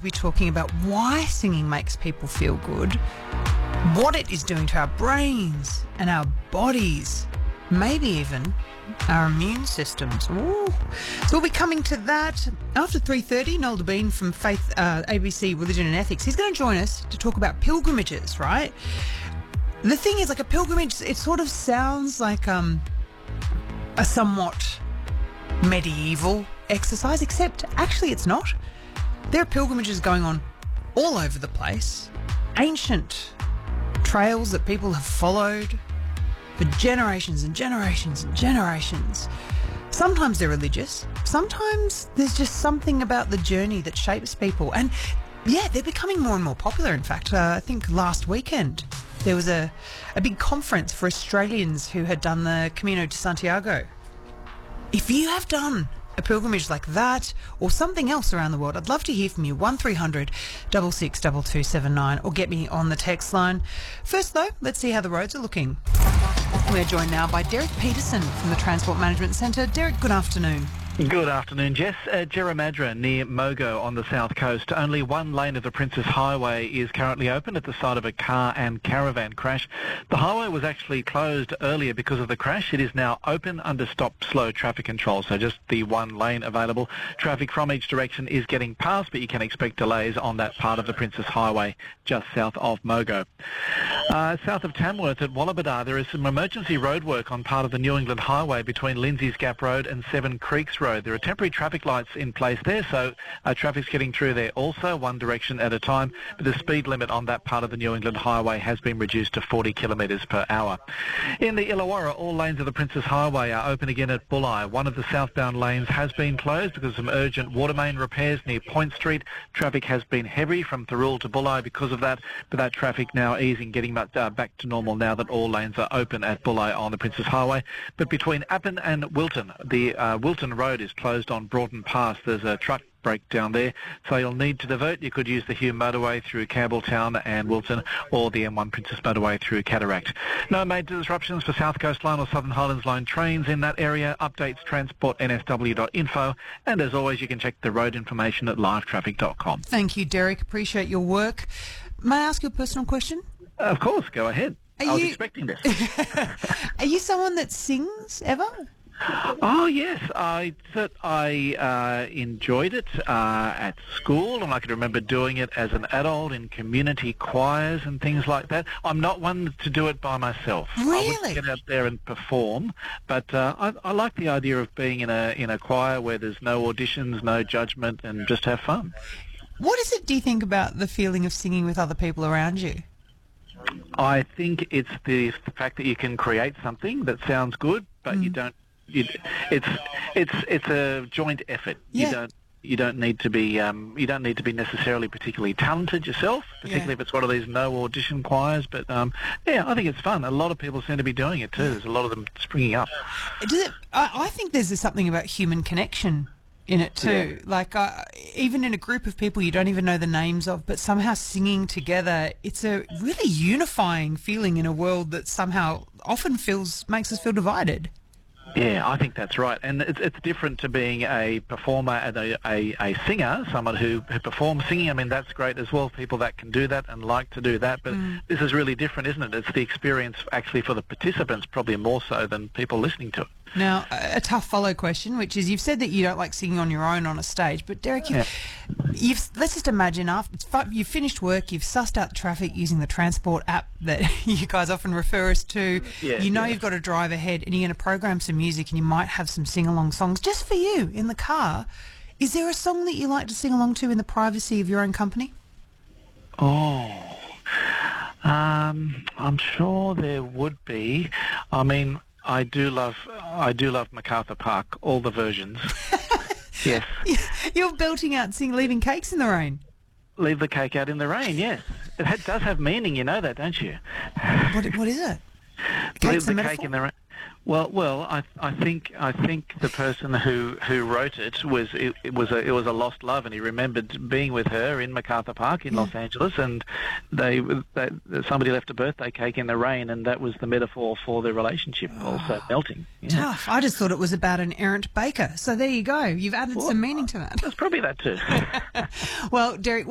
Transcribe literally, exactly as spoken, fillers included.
be talking about why singing makes people feel good, what it is doing to our brains and our bodies, maybe even our immune systems. Ooh. So we'll be coming to that after three thirty. Noel Debien from Faith, uh, A B C Religion and Ethics. He's going to join us to talk about pilgrimages, right? The thing is, like, a pilgrimage, it sort of sounds like um, a somewhat medieval exercise, except actually it's not. There are pilgrimages going on all over the place. Ancient trails that people have followed for generations and generations and generations. Sometimes they're religious. Sometimes there's just something about the journey that shapes people. And yeah, they're becoming more and more popular. In fact, uh, I think last weekend there was a, a big conference for Australians who had done the Camino de Santiago. If you have done a pilgrimage like that or something else around the world, I'd love to hear from you. one three hundred six six two two seven nine or get me on the text line. First though, let's see how the roads are looking. We're joined now by Derek Peterson from the Transport Management Centre. Derek, good afternoon. Good afternoon, Jess. At Jerramadra near Mogo on the south coast, only one lane of the Princess Highway is currently open at the site of a car and caravan crash. The highway was actually closed earlier because of the crash. It is now open under stop slow traffic control, so just the one lane available. Traffic from each direction is getting past, but you can expect delays on that part of the Princess Highway just south of Mogo. Uh, south of Tamworth at Wallabadar, there is some emergency roadwork on part of the New England Highway between Lindsay's Gap Road and Seven Creeks Road. There are temporary traffic lights in place there, so uh, traffic's getting through there also, one direction at a time. But the speed limit on that part of the New England Highway has been reduced to forty kilometres per hour. In the Illawarra, all lanes of the Princess Highway are open again at Bulli. One of the southbound lanes has been closed because of some urgent water main repairs near Point Street. Traffic has been heavy from Thirroul to Bulli because of that, but that traffic now easing, getting back, uh, back to normal now that all lanes are open at Bulli on the Princess Highway. But between Appin and Wilton, the uh, Wilton Road is closed on Broughton Pass. There's a truck breakdown there, so you'll need to divert. You could use the Hume Motorway through Campbelltown and Wilton, or the M one Princess Motorway through Cataract. No major disruptions for South Coast Line or Southern Highlands Line trains in that area. Updates transport n s w dot info, and as always you can check the road information at live traffic dot com. Thank you, Derek. Appreciate your work. May I ask you a personal question? Of course, go ahead. Are I was you... expecting this. Are you someone that sings ever? Oh, yes. I thought I uh, enjoyed it uh, at school, and I can remember doing it as an adult in community choirs and things like that. I'm not one to do it by myself. Really? I would get out there and perform, but uh, I, I like the idea of being in a in a choir where there's no auditions, no judgment, and just have fun. What is it, do you think, about the feeling of singing with other people around you? I think it's the, the fact that you can create something that sounds good, but mm. you don't. You, it's it's it's a joint effort. Yeah. You don't you don't need to be um, you don't need to be necessarily particularly talented yourself, particularly yeah. if it's one of these no audition choirs. But um, yeah, I think it's fun. A lot of people seem to be doing it too. There's a lot of them springing up. Does it? I, I think there's something about human connection in it too. Yeah. Like uh, even in a group of people you don't even know the names of, but somehow singing together, it's a really unifying feeling in a world that somehow often feels makes us feel divided. Yeah, I think that's right. And it's, it's different to being a performer and a, a, a singer, someone who, who performs singing. I mean, that's great as well, people that can do that and like to do that. But mm. this is really different, isn't it? It's the experience actually for the participants, probably more so than people listening to it. Now, a, a tough follow question, which is, you've said that you don't like singing on your own on a stage, but Derek, you, yeah. you've, let's just imagine after it's fu- you've finished work, you've sussed out the traffic using the transport app that you guys often refer us to. Yeah, you know yeah. you've got to drive ahead, and you're going to program some music, and you might have some sing-along songs just for you in the car. Is there a song that you like to sing along to in the privacy of your own company? Oh, um, I'm sure there would be. I mean, I do love I do love MacArthur Park, all the versions. Yes. You're belting out sing Leaving Cakes in the Rain. Leave the cake out in the rain, yes. It ha- does have meaning, you know that, don't you? What What is it? Leave the cake in the rain. Well, well, I, I think I think the person who, who wrote it was it, it was a it was a lost love, and he remembered being with her in MacArthur Park in yeah. Los Angeles, and they, they somebody left a birthday cake in the rain, and that was the metaphor for their relationship oh, also melting. Yeah. Tough. I just thought it was about an errant baker. So there you go. You've added well, some meaning to that. That's probably that too. Well, Derek.